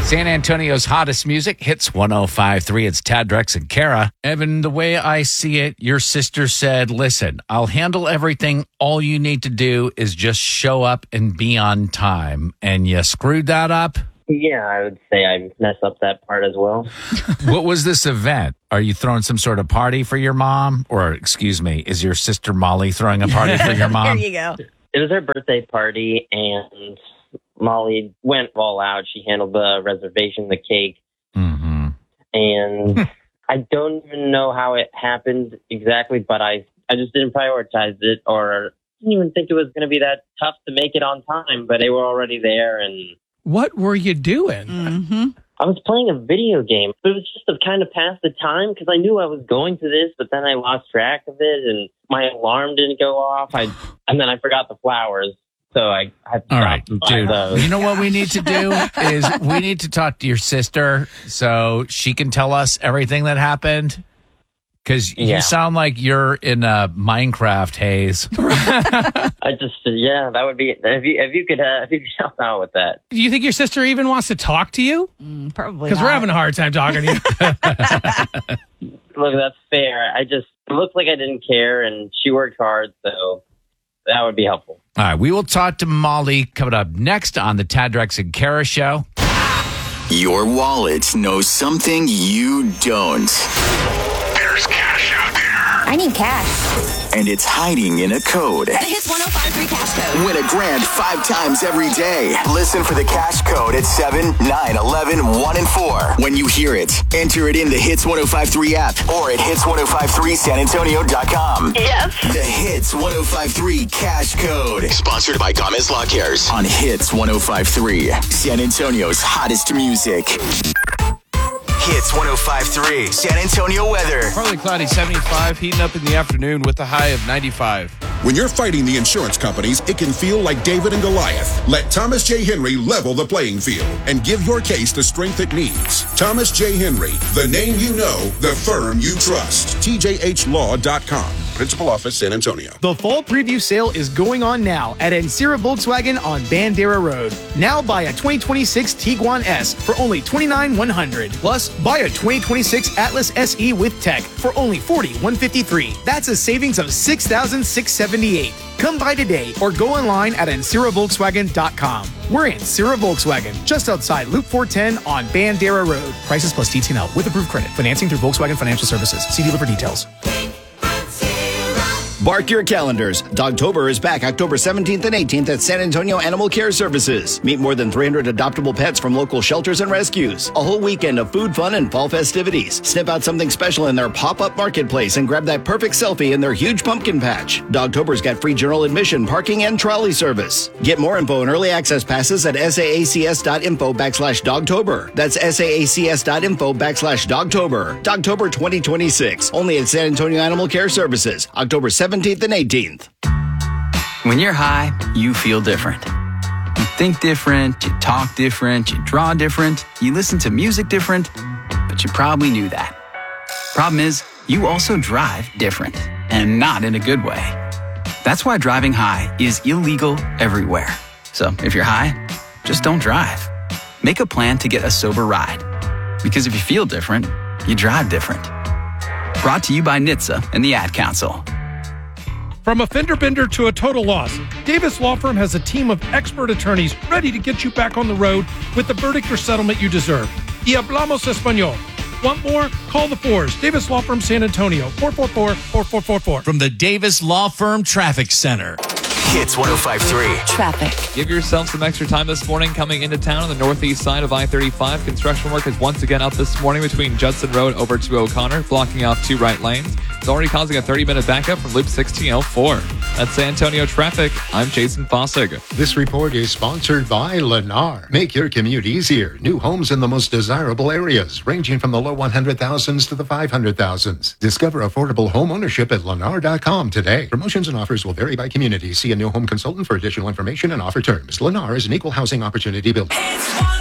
San Antonio's hottest music, Hits 105.3. It's Tad, Drex, and Kara. Evan, the way I see it, your sister said, listen, I'll handle everything. All you need to do is just show up and be on time. And you screwed that up? Yeah, I would say I messed up that part as well. What was this event? Are you throwing some sort of party for your mom? Or, excuse me, is your sister Molly throwing a party for your mom? There you go. It was her birthday party, and Molly went all out. She handled the reservation, the cake. Mm-hmm. And I don't even know how it happened exactly, but I just didn't prioritize it, or didn't even think it was going to be that tough to make it on time, but they were already there. And what were you doing? Mm-hmm. I was playing a video game, but it was just to kind of pass the time because I knew I was going to this, but then I lost track of it, and my alarm didn't go off. And then I forgot the flowers. So I had to All stop right, and buy dude. those. You know what we need to do is we need to talk to your sister so she can tell us everything that happened. Because you sound like you're in a Minecraft haze. That would be if you could help out with that. Do you think your sister even wants to talk to you? Probably Because we're having a hard time talking to you. Look, that's fair. It looks like I didn't care, and she worked hard, so that would be helpful. All right, we will talk to Molly coming up next on the Tad, Drex, and Kara show. Your wallet knows something you don't. There's cash out there. I need cash. And it's hiding in a code. The Hits 105.3 cash code. Win a grand 5 times every day. Listen for the cash code at 7, 9, 11, 1, and 4. When you hear it, enter it in the Hits 105.3 app or at hits1053sanantonio.com. Yes. The Hits 105.3 cash code. Sponsored by Gomez Law Cares on Hits 105.3. San Antonio's hottest music. Hits 105.3 San Antonio weather. Partly cloudy, 75, heating up in the afternoon with a high of 95. When you're fighting the insurance companies, it can feel like David and Goliath. Let Thomas J. Henry level the playing field and give your case the strength it needs. Thomas J. Henry, the name you know, the firm you trust. TJHlaw.com. Principal Office, San Antonio. The fall preview sale is going on now at Encira Volkswagen on Bandera Road. Now buy a 2026 Tiguan S for only $29,100. Plus, buy a 2026 Atlas SE with tech for only $40,153. That's a savings of $6,678. Come by today or go online at EnciraVolkswagen.com. We're Encira Volkswagen, just outside Loop 410 on Bandera Road. Prices plus TTL with approved credit. Financing through Volkswagen Financial Services. See dealer for details. Mark your calendars. Dogtober is back October 17th and 18th at San Antonio Animal Care Services. Meet more than 300 adoptable pets from local shelters and rescues. A whole weekend of food, fun, and fall festivities. Sniff out something special in their pop-up marketplace and grab that perfect selfie in their huge pumpkin patch. Dogtober's got free general admission, parking, and trolley service. Get more info and early access passes at saacs.info/Dogtober. That's saacs.info/Dogtober. Dogtober 2026. Only at San Antonio Animal Care Services. October 17th and 18th. When you're high, you feel different. You think different, you talk different, you draw different, you listen to music different, but you probably knew that. Problem is, you also drive different, and not in a good way. That's why driving high is illegal everywhere. So if you're high, just don't drive. Make a plan to get a sober ride. Because if you feel different, you drive different. Brought to you by NHTSA and the Ad Council. From a fender bender to a total loss, Davis Law Firm has a team of expert attorneys ready to get you back on the road with the verdict or settlement you deserve. Y hablamos español. Want more? Call the Fours. Davis Law Firm San Antonio, 444-4444. From the Davis Law Firm Traffic Center. Hits 105.3. Traffic. Give yourself some extra time this morning coming into town on the northeast side of I-35. Construction work is once again up this morning between Judson Road over to O'Connor, blocking off 2 right lanes. It's already causing a 30-minute backup from Loop 1604. That's San Antonio traffic. I'm Jason Fossig. This report is sponsored by Lennar. Make your commute easier. New homes in the most desirable areas, ranging from the low 100,000s to the 500,000s. Discover affordable home ownership at Lennar.com today. Promotions and offers will vary by community. See a new home consultant for additional information and offer terms. Lennar is an equal housing opportunity builder.